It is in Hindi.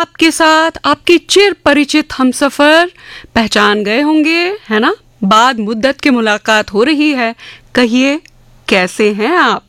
आपके साथ आपके चिर परिचित हमसफर पहचान गए होंगे, है ना? बाद मुद्दत की मुलाकात हो रही है। कहिए, कैसे हैं आप?